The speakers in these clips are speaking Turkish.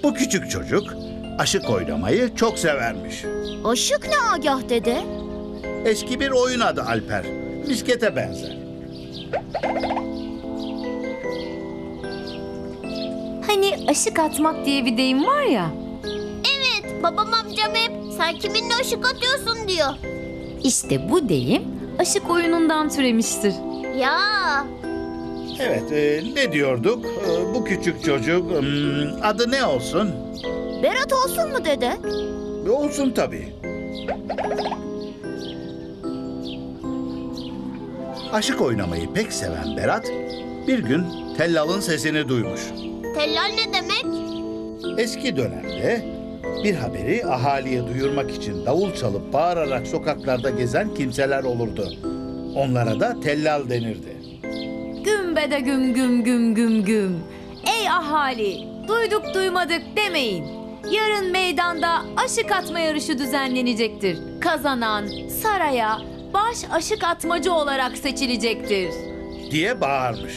Bu küçük çocuk aşık oynamayı çok severmiş. Aşık ne Agah dede? Eski bir oyun adı Alper. Miskete benzer. Hani aşık atmak diye bir deyim var ya. Evet, babam amcam hep sen kiminle aşık atıyorsun diyor. İşte bu deyim aşık oyunundan türemiştir. Ya, Evet, ne diyorduk? Bu küçük çocuk adı ne olsun? Berat olsun mu dede? Olsun tabii. Aşık oynamayı pek seven Berat bir gün tellalın sesini duymuş. tellal ne demek? Eski dönemde bir haberi ahaliye duyurmak için davul çalıp bağırarak sokaklarda gezen kimseler olurdu. Onlara da tellal denirdi. Gümbede güm güm güm güm güm. Ey ahali, duyduk duymadık demeyin. Yarın meydanda aşık atma yarışı düzenlenecektir. Kazanan saraya baş aşık atmacı olarak seçilecektir. Diye bağırmış.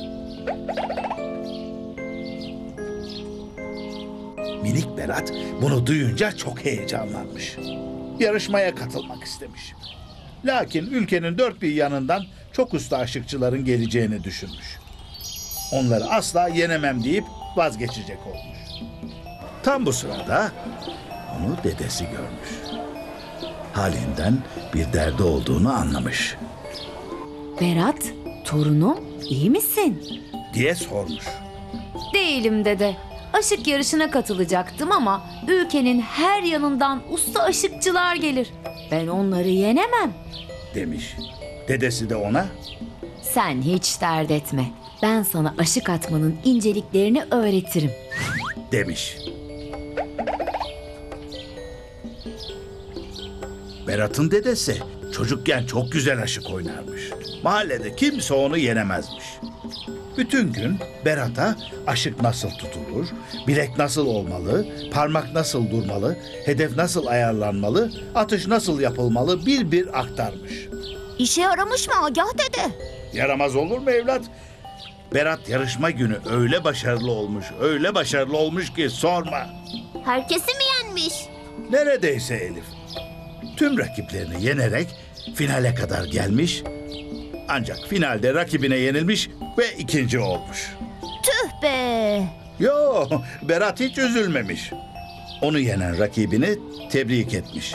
Minik Berat bunu duyunca çok heyecanlanmış. Yarışmaya katılmak istemiş. Lakin ülkenin dört bir yanından çok usta aşıkçıların geleceğini düşünmüş. Onları asla yenemem deyip vazgeçecek olmuş. Tam bu sırada onu dedesi görmüş. Halinden bir derdi olduğunu anlamış Berat, torunum iyi misin? diye sormuş. Değilim dede. Aşık yarışına katılacaktım ama ülkenin her yanından usta aşıkçılar gelir. Ben onları yenemem. Demiş. Dedesi de ona Sen hiç dert etme. Ben sana aşık atmanın inceliklerini öğretirim. demiş. Berat'ın dedesi çocukken çok güzel aşık oynarmış. Mahallede kimse onu yenemezmiş. Bütün gün Berat'a aşık nasıl tutulur, bilek nasıl olmalı, parmak nasıl durmalı, hedef nasıl ayarlanmalı, atış nasıl yapılmalı bir bir aktarmış. İşe yaramış mı Agah dede? Yaramaz olur mu evlat? Berat yarışma günü öyle başarılı olmuş ki sorma. Herkesi mi yenmiş? Neredeyse Elif. Tüm rakiplerini yenerek finale kadar gelmiş. Ancak finalde rakibine yenilmiş ve ikinci olmuş. Tüh be! Yo, Berat hiç üzülmemiş. Onu yenen rakibini tebrik etmiş.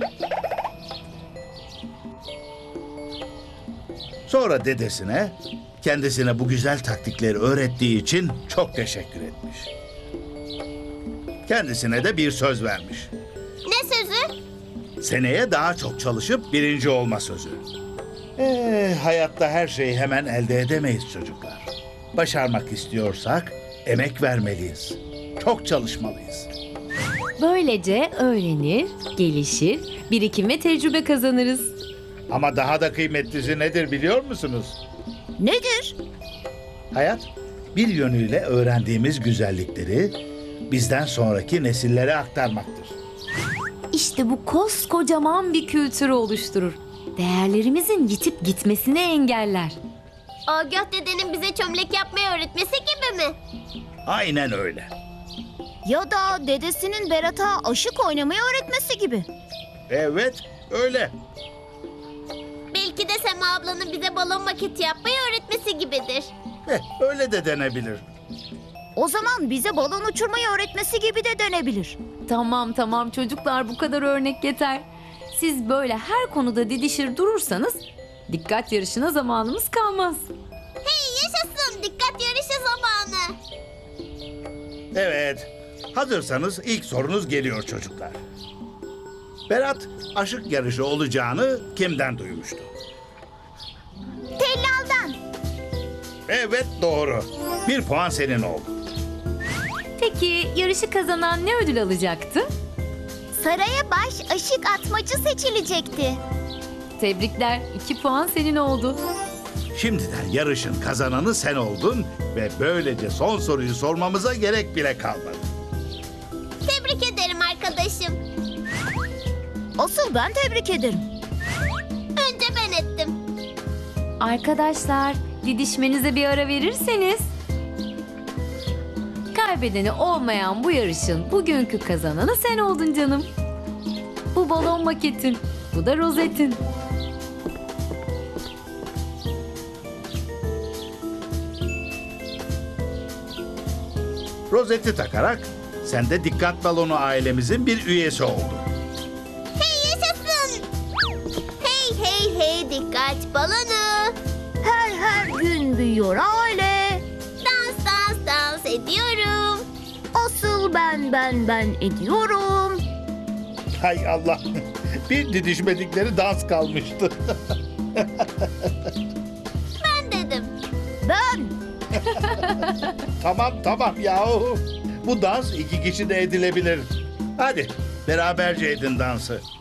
Sonra dedesine kendisine bu güzel taktikleri öğrettiği için çok teşekkür etmiş. Kendisine de bir söz vermiş. Ne sözü? Seneye daha çok çalışıp birinci olma sözü. Hayatta her şeyi hemen elde edemeyiz çocuklar. Başarmak istiyorsak emek vermeliyiz. Çok çalışmalıyız. Böylece öğrenir, gelişir, birikim ve tecrübe kazanırız. Ama daha da kıymetlisi nedir biliyor musunuz? Nedir? Hayat bir yönüyle öğrendiğimiz güzellikleri bizden sonraki nesillere aktarmaktır. İşte bu koskocaman bir kültürü oluşturur. Değerlerimizin yitip gitmesini engeller. Agah dedenin bize çömlek yapmayı öğretmesi gibi mi? Aynen öyle. Ya da dedesinin Berat'a aşık oynamayı öğretmesi gibi. Evet, öyle. Belki de Sema ablanın bize balon maketi yapmayı öğretmesi gibidir. Öyle de denebilir. O zaman bize balon uçurmayı öğretmesi gibi de denebilir. Tamam çocuklar, bu kadar örnek yeter. Siz böyle her konuda didişir durursanız dikkat yarışına zamanımız kalmaz. Hey yaşasın, dikkat yarışı zamanı. Evet, hazırsanız ilk sorunuz geliyor çocuklar. Berat aşık yarışı olacağını kimden duymuştu? Tellal'dan. Evet, doğru. 1 puan senin oldu. Peki yarışı kazanan ne ödül alacaktı? Saraya baş aşık atmacı seçilecekti. Tebrikler, 2 puan senin oldu. Şimdiden yarışın kazananı sen oldun ve böylece son soruyu sormamıza gerek bile kalmadı. Tebrik ederim arkadaşım. Asıl ben tebrik ederim. Önce ben ettim. Arkadaşlar, didişmenize bir ara verirseniz. kaybedeni olmayan bu yarışın bugünkü kazananı sen oldun canım. Bu balon maketin, bu da rozetin. Rozeti takarak sen de dikkat balonu ailemizin bir üyesi oldun. Hey yaşasın. Hey hey hey dikkat balonu. Her gün büyüyor aile. Dans dans dans ediyorum. Asıl ben ediyorum. Hay Allah. Bir didişmedikleri dans kalmıştı. Ben dedim. Ben. Tamam yahu. Bu dans iki kişi de edilebilir. Hadi beraberce edin dansı.